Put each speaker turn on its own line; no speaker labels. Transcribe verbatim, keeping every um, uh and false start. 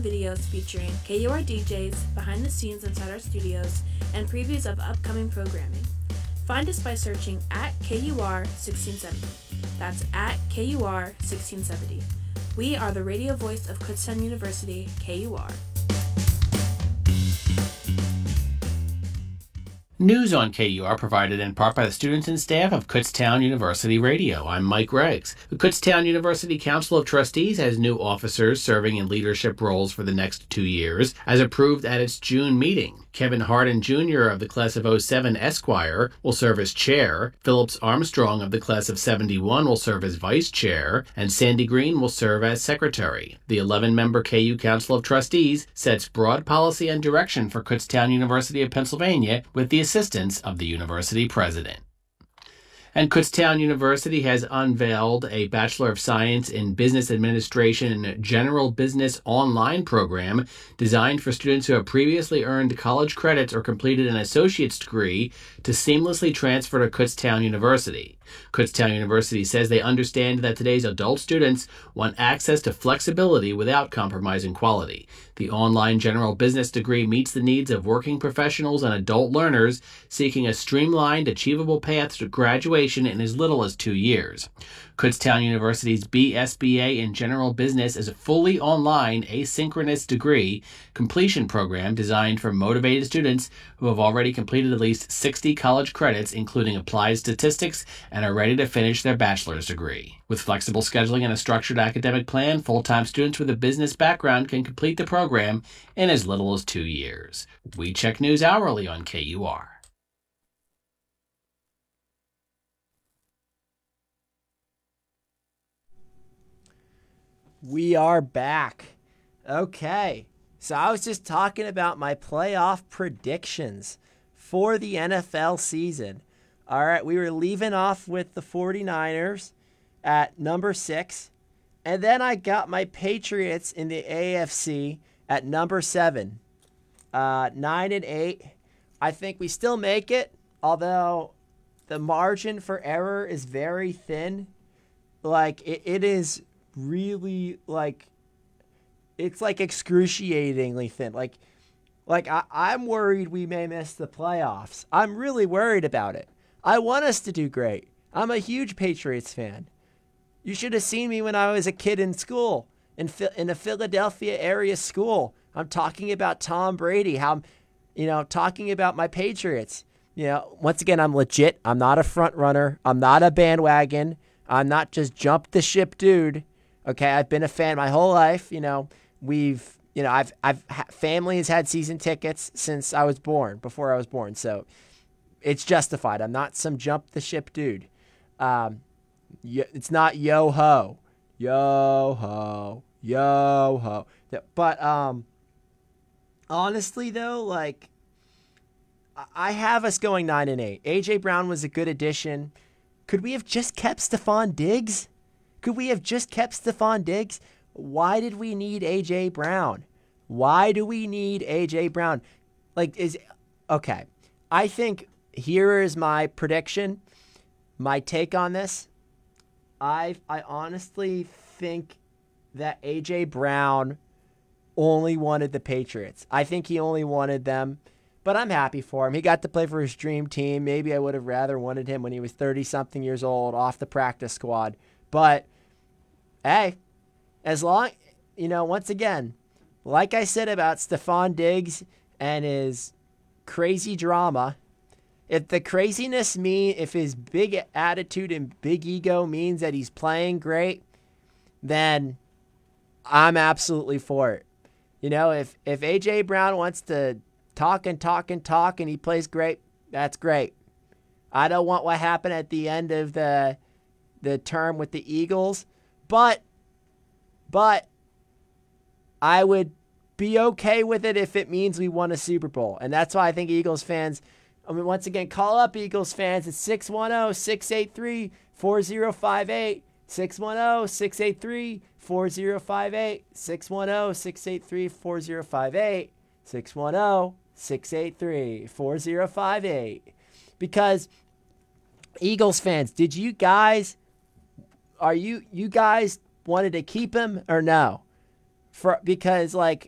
videos featuring K U R D Js, behind the scenes inside our studios, and previews of upcoming programming. Find us by searching at K U R sixteen seventy. That's at K U R sixteen seventy. We are the radio voice of Kutztown University, K U R.
News on K U R provided in part by the students and staff of Kutztown University Radio. I'm Mike Reggs. The Kutztown University Council of Trustees has new officers serving in leadership roles for the next two years, as approved at its June meeting. Kevin Hardin Junior of the class of oh seven Esquire will serve as chair, Phillips Armstrong of the class of seventy-one will serve as vice chair, and Sandy Green will serve as secretary. The eleven-member K U Council of Trustees sets broad policy and direction for Kutztown University of Pennsylvania with the assistance of the university president. And Kutztown University has unveiled a Bachelor of Science in Business Administration and General Business online program designed for students who have previously earned college credits or completed an associate's degree to seamlessly transfer to Kutztown University. Kutztown University says they understand that today's adult students want access to flexibility without compromising quality. The online general business degree meets the needs of working professionals and adult learners seeking a streamlined, achievable path to graduation in as little as two years. Kutztown University's B S B A in General Business is a fully online, asynchronous degree completion program designed for motivated students who have already completed at least sixty college credits, including applied statistics, and are ready to finish their bachelor's degree. With flexible scheduling and a structured academic plan, full-time students with a business background can complete the program in as little as two years. We check news hourly on K U R.
We are back. Okay, so I was just talking about my playoff predictions for the N F L season. All right, we were leaving off with the 49ers at number six, and then I got my Patriots in the A F C at number seven, uh, nine and eight. I think we still make it, although the margin for error is very thin. Like it, it is really like it's like excruciatingly thin. Like, like I, I'm worried we may miss the playoffs. I'm really worried about it. I want us to do great. I'm a huge Patriots fan. You should have seen me when I was a kid in school, in in a Philadelphia area school. I'm talking about Tom Brady. How, you know, talking about my Patriots. You know, once again, I'm legit. I'm not a front runner. I'm not a bandwagon. I'm not just jump the ship dude. Okay, I've been a fan my whole life. You know, we've, you know, I've, I've, family has had season tickets since I was born, before I was born. So it's justified. I'm not some jump the ship dude. Um, it's not yo ho, yo ho, yo ho. But um, honestly though, like I have us going nine and eight. A J Brown was a good addition. Could we have just kept Stephon Diggs? Could we have just kept Stephon Diggs? Why did we need A J Brown? Why do we need A J Brown? Like, is, okay. I think here is my prediction, my take on this. I I honestly think that A J Brown only wanted the Patriots. I think he only wanted them, but I'm happy for him. He got to play for his dream team. Maybe I would have rather wanted him when he was thirty-something years old off the practice squad. But, hey, as long, you know, once again, like I said about Stephon Diggs and his crazy drama, if the craziness mean, if his big attitude and big ego means that he's playing great, then I'm absolutely for it. You know, if, if A J Brown wants to talk and talk and talk and he plays great, that's great. I don't want what happened at the end of the the term with the Eagles, but but I would be okay with it if it means we won a Super Bowl. And that's why I think Eagles fans, I mean, once again, call up Eagles fans at six one zero, six eight three, four zero five eight, six one zero, six eight three, four zero five eight, six one zero, six eight three, four zero five eight, six one zero, six eight three, four zero five eight. Because Eagles fans, did you guys, are you, you guys wanted to keep him or no? For, because like